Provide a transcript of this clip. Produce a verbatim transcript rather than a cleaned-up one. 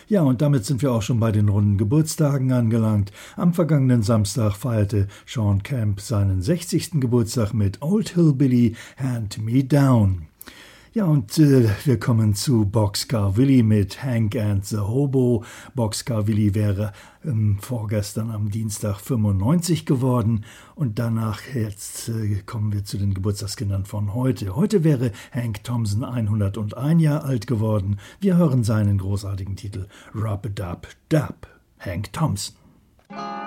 Ja, und damit sind wir auch schon bei den runden Geburtstagen angelangt. Am vergangenen Samstag feierte Sean Camp seinen sechzigsten Geburtstag mit Old Hillbilly, Hand Me Down. Ja, und äh, wir kommen zu Boxcar Willie mit Hank and the Hobo. Boxcar Willie wäre ähm, vorgestern am Dienstag fünfundneunzig geworden. Und danach jetzt äh, kommen wir zu den Geburtstagskindern von heute. Heute wäre Hank Thompson hunderteins Jahre alt geworden. Wir hören seinen großartigen Titel Rub-a-Dub-Dub. Hank Thompson.